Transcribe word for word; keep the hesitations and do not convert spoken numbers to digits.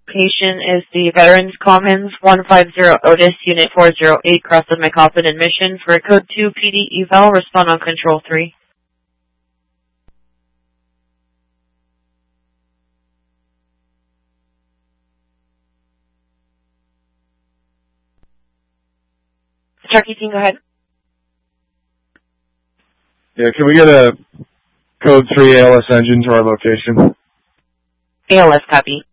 Location is the Veterans Commons, one fifty Otis, Unit four oh eight, cross the McCoppin admission. For a code two P D eval, respond on control three. Truckee team, go ahead. Yeah, can we get a code three A L S engine to our location? A L S, copy.